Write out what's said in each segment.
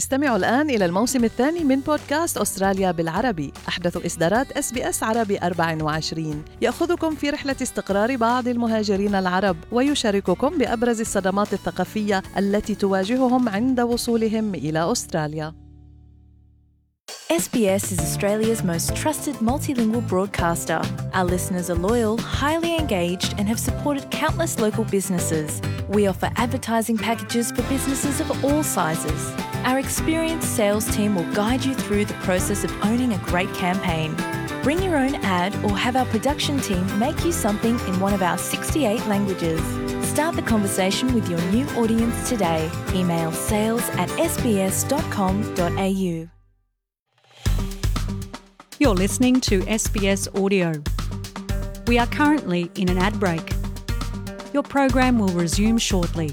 استمعوا الآن إلى الموسم الثاني من بودكاست أستراليا بالعربي، أحدث إصدارات SBS عربي 24، يأخذكم في رحلة استقرار بعض المهاجرين العرب ويشارككم بأبرز الصدمات الثقافية التي تواجههم عند وصولهم إلى أستراليا. SBS is Australia's most trusted multilingual broadcaster. Our listeners are loyal, highly engaged, and have supported countless local businesses. We offer advertising packages for businesses of all sizes. Our experienced sales team will guide you through the process of owning a great campaign. Bring your own ad or have our production team make you something in one of our 68 languages. Start the conversation with your new audience today. Email sales@sbs.com.au. You're listening to SBS Audio. We are currently in an ad break. Your program will resume shortly.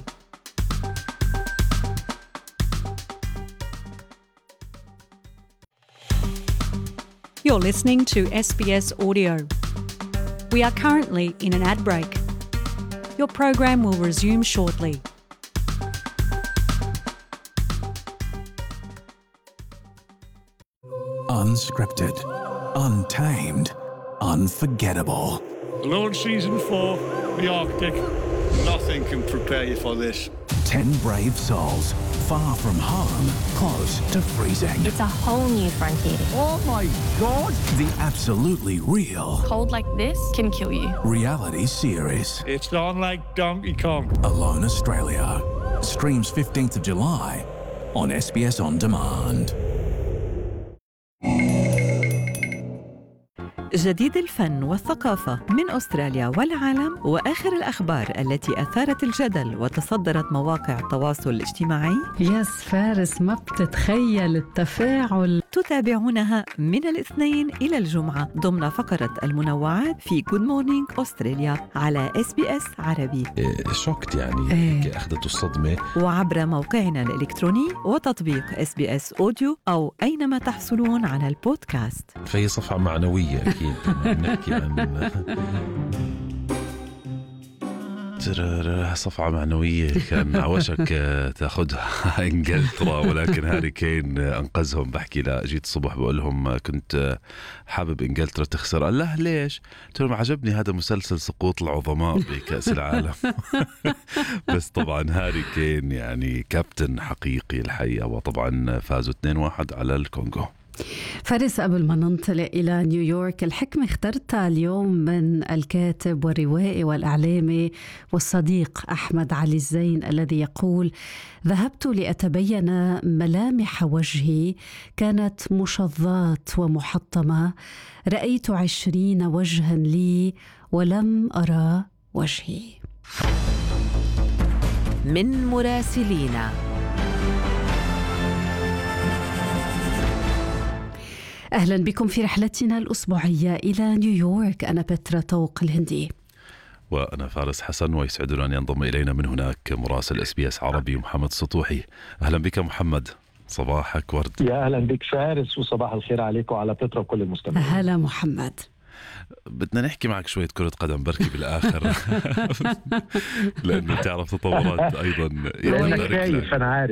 You're listening to SBS Audio. We are currently in an ad break. Your program will resume shortly. Unscripted, untamed, unforgettable. Launch Season 4, the Arctic. Nothing can prepare you for this. 10 brave souls, far from home, close to freezing. It's a whole new frontier. Oh my God! The absolutely real Cold like this can kill you. reality series. It's on like Donkey Kong. Alone Australia. Streams 15th of July on SBS On Demand. جديد الفن والثقافة من أستراليا والعالم وآخر الأخبار التي أثارت الجدل وتصدرت مواقع التواصل الاجتماعي. يس فارس، ما بتتخيل التفاعل. تتابعونها من الاثنين إلى الجمعة ضمن فقرة المنوعات في Good Morning أستراليا على SBS عربي. شوكت يعني أخذته الصدمة. وعبر موقعنا الإلكتروني وتطبيق SBS Audio أو أينما تحصلون على البودكاست. فهي صفعة معنوية أكيد. نحكي عن صفعة معنوية كان عوشك تاخدها إنجلترا، ولكن هاري كين أنقذهم. بحكي لا جيت الصبح بقول لهم كنت حابب إنجلترا تخسر، قال له ليش؟ قلت لهم عجبني هذا مسلسل سقوط العظماء بكأس العالم. بس طبعا هاري كين يعني كابتن حقيقي الحقيقة، وطبعا فازوا 2-1 على الكونغو. فارس، قبل ما ننطلق إلى نيويورك، الحكمة اخترتها اليوم من الكاتب والروائي والإعلامي والصديق أحمد علي الزين الذي يقول: ذهبت لأتبين ملامح وجهي، كانت مشظات ومحطمة، رأيت 20 وجها لي ولم أرى وجهي. من مراسلينا. أهلا بكم في رحلتنا الأسبوعية إلى نيويورك. أنا بترا طوق الهندي، وأنا فارس حسن، ويسعدنا أن ينضم إلينا من هناك مراسل SBS عربي محمد سطوحي. أهلا بك محمد، صباحك ورد. يا أهلا بك فارس، وصباح الخير عليك وعلى بترا وكل المستمعين. هلا محمد. بدنا نحكي معك شوية كرة قدم بركي بالآخر. لأنه تعرف تطورات أيضا كيف أنا عارف.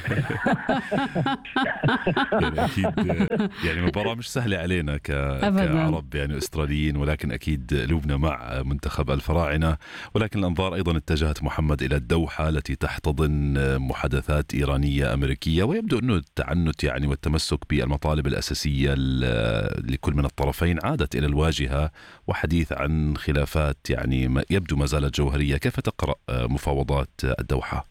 يعني أكيد يعني مباراة مش سهلة علينا كعرب يعني أستراليين، ولكن أكيد لوبنا مع منتخب الفراعنة. ولكن الأنظار أيضا اتجهت محمد إلى الدوحة التي تحتضن محادثات إيرانية أمريكية، ويبدو أنه التعنت يعني والتمسك بالمطالب الأساسية لكل من الطرفين عادت إلى الواجهة، وحديث عن خلافات يعني يبدو ما زالت جوهرية. كيف تقرأ مفاوضات الدوحة؟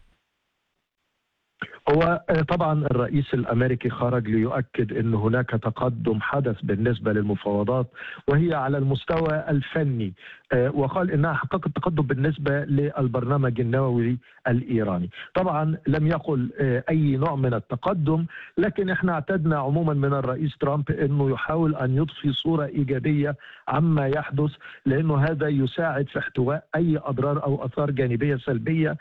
هو طبعا الرئيس الأمريكي خرج ليؤكد أن هناك تقدم حدث بالنسبة للمفاوضات، وهي على المستوى الفني، وقال إنها حققت تقدم بالنسبة للبرنامج النووي الإيراني. طبعا لم يقل أي نوع من التقدم، لكن احنا اعتدنا عموما من الرئيس ترامب أنه يحاول أن يضفي صورة إيجابية عما يحدث، لأنه هذا يساعد في احتواء أي أضرار أو أثار جانبية سلبية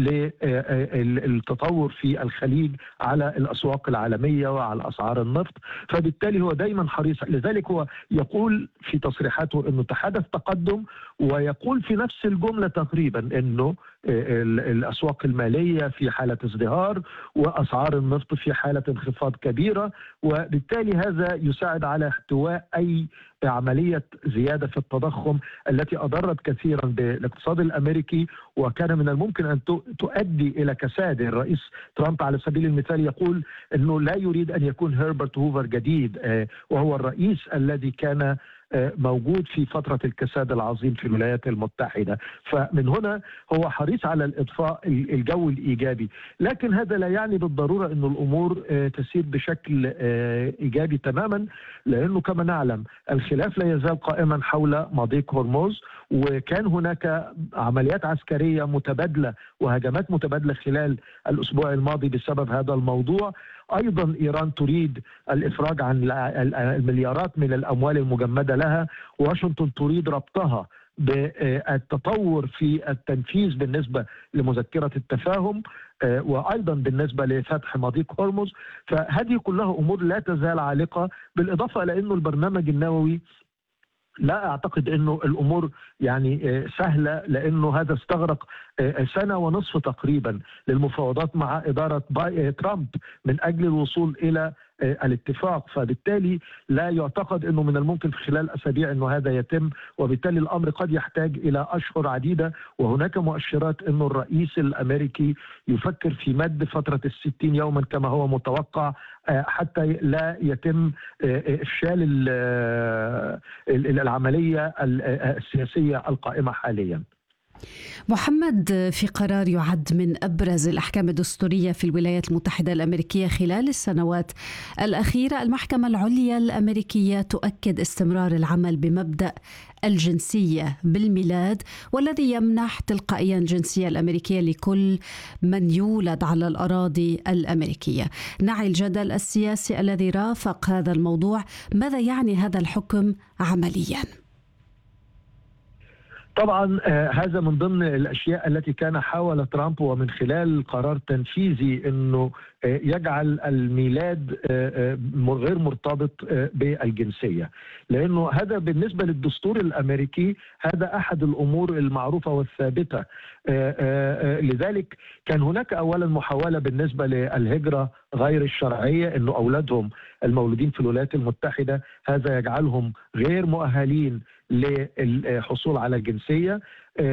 للتطور في الخليج على الأسواق العالمية وعلى أسعار النفط. فبالتالي هو دايما حريص، لذلك هو يقول في تصريحاته أنه تحدث تقدم، ويقول في نفس الجملة تقريبا أنه الأسواق المالية في حالة ازدهار، وأسعار النفط في حالة انخفاض كبيرة، وبالتالي هذا يساعد على احتواء أي عملية زيادة في التضخم التي أضرت كثيرا بالاقتصاد الأمريكي، وكان من الممكن أن تؤدي إلى كساد. الرئيس ترامب على سبيل المثال يقول أنه لا يريد أن يكون هربرت هوفر جديد، وهو الرئيس الذي كان موجود في فترة الكساد العظيم في الولايات المتحدة. فمن هنا هو حريص على الإضفاء الجو الإيجابي، لكن هذا لا يعني بالضرورة أن الأمور تسير بشكل إيجابي تماما، لأنه كما نعلم الخلاف لا يزال قائما حول مضيق هرمز، وكان هناك عمليات عسكرية متبادلة وهجمات متبادلة خلال الأسبوع الماضي بسبب هذا الموضوع. أيضا إيران تريد الإفراج عن المليارات من الأموال المجمدة لها، واشنطن تريد ربطها بالتطور في التنفيذ بالنسبة لمذكرة التفاهم، وأيضا بالنسبة لفتح مضيق هرمز. فهذه كلها أمور لا تزال عالقة، بالإضافة إلى أنه البرنامج النووي لا أعتقد أنه الأمور يعني سهلة، لأنه هذا استغرق سنة ونصف تقريبا للمفاوضات مع إدارة ترامب من أجل الوصول إلى الاتفاق، فبالتالي لا يعتقد أنه من الممكن في خلال أسابيع أنه هذا يتم، وبالتالي الأمر قد يحتاج إلى أشهر عديدة. وهناك مؤشرات أنه الرئيس الأمريكي يفكر في مد فترة 60 يوما كما هو متوقع، حتى لا يتم إفشال العملية السياسية القائمة حاليا. محمد، في قرار يعد من أبرز الأحكام الدستورية في الولايات المتحدة الأمريكية خلال السنوات الأخيرة، المحكمة العليا الأمريكية تؤكد استمرار العمل بمبدأ الجنسية بالميلاد، والذي يمنح تلقائيا الجنسية الأمريكية لكل من يولد على الأراضي الأمريكية. نعي الجدل السياسي الذي رافق هذا الموضوع، ماذا يعني هذا الحكم عمليا؟ طبعا هذا من ضمن الأشياء التي كان حاول ترامب ومن خلال قرار تنفيذي أنه يجعل الميلاد غير مرتبط بالجنسية، لأنه هذا بالنسبة للدستور الأمريكي هذا أحد الأمور المعروفة والثابتة. لذلك كان هناك أولا محاولة بالنسبة للهجرة غير الشرعية، أنه أولادهم المولودين في الولايات المتحدة هذا يجعلهم غير مؤهلين للحصول على الجنسية.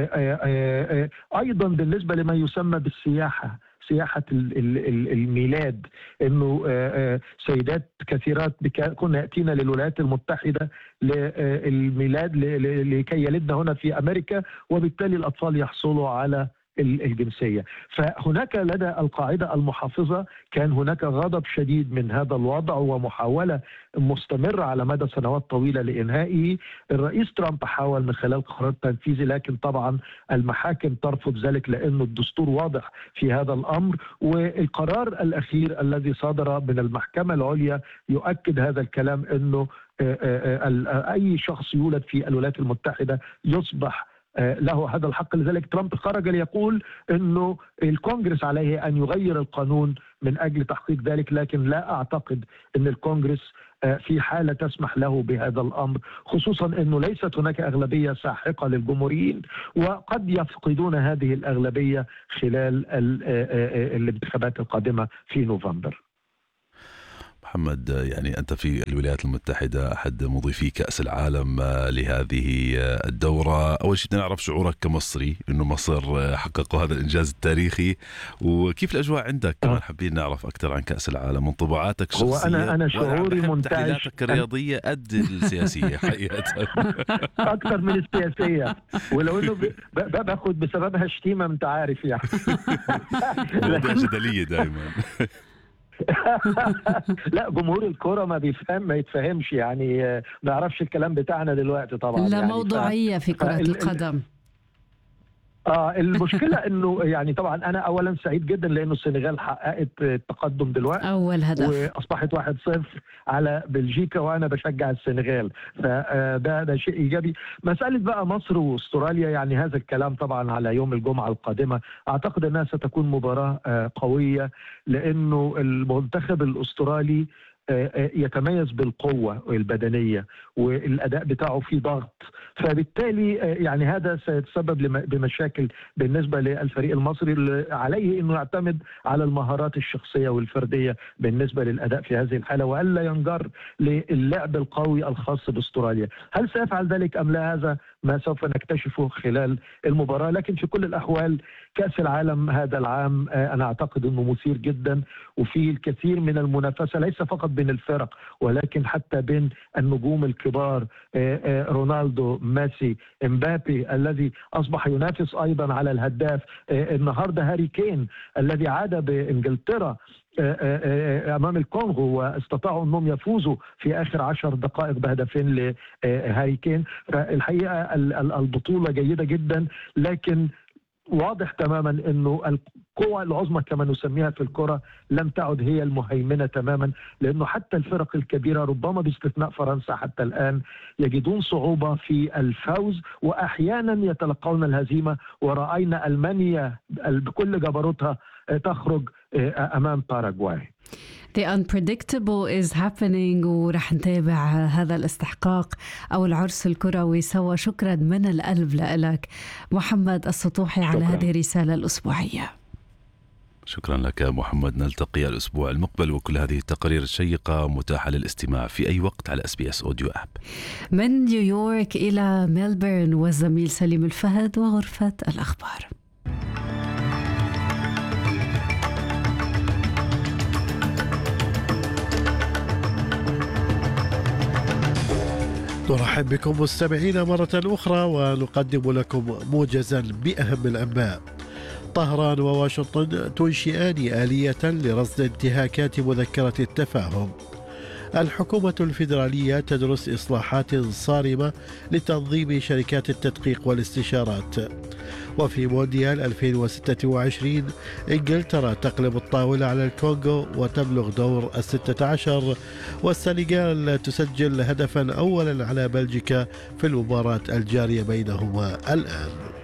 أيضا بالنسبة لما يسمى بالسياحة، سياحة الميلاد، أنه سيدات كثيرات كن يأتين للولايات المتحدة للميلاد لكي يلدن هنا في أمريكا، وبالتالي الأطفال يحصلوا على الجنسية. فهناك لدى القاعدة المحافظة كان هناك غضب شديد من هذا الوضع ومحاولة مستمرة على مدى سنوات طويلة لإنهائه. الرئيس ترامب حاول من خلال قرار تنفيذي، لكن طبعا المحاكم ترفض ذلك لأنه الدستور واضح في هذا الأمر، والقرار الأخير الذي صدر من المحكمة العليا يؤكد هذا الكلام، أنه أي شخص يولد في الولايات المتحدة يصبح له هذا الحق. لذلك ترامب خرج ليقول أنه الكونغرس عليه أن يغير القانون من أجل تحقيق ذلك، لكن لا أعتقد أن الكونغرس في حالة تسمح له بهذا الأمر، خصوصا أنه ليست هناك أغلبية ساحقة للجمهوريين، وقد يفقدون هذه الأغلبية خلال الانتخابات القادمة في نوفمبر. محمد، يعني أنت في الولايات المتحدة أحد مضيفي كأس العالم لهذه الدورة. أول شيء نعرف شعورك كمصري أنه مصر حققوا هذا الإنجاز التاريخي، وكيف الأجواء عندك كمان حابين نعرف أكثر عن كأس العالم وانطباعاتك الشخصية. أنا شعوري منتعش، تحليلاتك الرياضية قد السياسية حقيقة أكثر من السياسية، ولو أنه باخد بسببها شتيمة أنت عارف يعني. موضوع جدلية دائما. لا، جمهور الكرة ما يتفهمش يعني، ما يعرفش الكلام بتاعنا دلوقتي طبعا. لا يعني موضوعية في كرة القدم. المشكلة انه يعني طبعا انا اولا سعيد جدا لانه السنغال حققت التقدم دلوقتي، اول هدف، واصبحت 1-0 على بلجيكا، وانا بشجع السنغال، فده شيء ايجابي. مسألة بقى مصر واستراليا، يعني هذا الكلام طبعا على يوم الجمعة القادمة، اعتقد انها ستكون مباراة قوية، لانه المنتخب الاسترالي يتميز بالقوة البدنية والأداء بتاعه فيه ضغط، فبالتالي يعني هذا سيتسبب بمشاكل بالنسبة للفريق المصري اللي عليه أنه يعتمد على المهارات الشخصية والفردية بالنسبة للأداء في هذه الحالة، وألا ينجر للعب القوي الخاص باستراليا. هل سيفعل ذلك أم لا؟ هذا ما سوف نكتشفه خلال المباراة. لكن في كل الأحوال كأس العالم هذا العام أنا أعتقد أنه مثير جدا، وفيه الكثير من المنافسة ليس فقط بين الفرق ولكن حتى بين النجوم الكبار، رونالدو، ميسي، امبابي الذي أصبح ينافس أيضا على الهداف، النهاردة هاري كين الذي عاد بإنجلترا أمام الكونغو واستطاعوا أنهم يفوزوا في آخر 10 دقائق بهدفين لهاري كين. فالحقيقة البطولة جيدة جدا، لكن واضح تماما أنه القوى العظمى كما نسميها في الكرة لم تعد هي المهيمنة تماما، لأنه حتى الفرق الكبيرة ربما باستثناء فرنسا حتى الآن يجدون صعوبة في الفوز وأحيانا يتلقون الهزيمة، ورأينا ألمانيا بكل جبروتها تخرج أمام باراغواي. The unpredictable is happening، ورح نتابع هذا الاستحقاق أو العرس الكروي سوا. شكرا من القلب لك محمد السطوحي على هذه الرسالة الأسبوعية. شكرا لك محمد، نلتقي الأسبوع المقبل، وكل هذه التقارير الشيقة متاحة للاستماع في أي وقت على SBS Audio App. من نيويورك إلى ملبورن والزميل سليم الفهد وغرفة الأخبار. نرحب بكم مستمعين مرة أخرى ونقدم لكم موجزا بأهم الأنباء. طهران وواشنطن تنشئان آلية لرصد انتهاكات مذكرة التفاهم. الحكومة الفيدرالية تدرس إصلاحات صارمة لتنظيم شركات التدقيق والاستشارات. وفي مونديال 2026 إنجلترا تقلب الطاولة على الكونغو وتبلغ دور 16، والسنغال تسجل هدفا أولا على بلجيكا في المباراة الجارية بينهما الآن.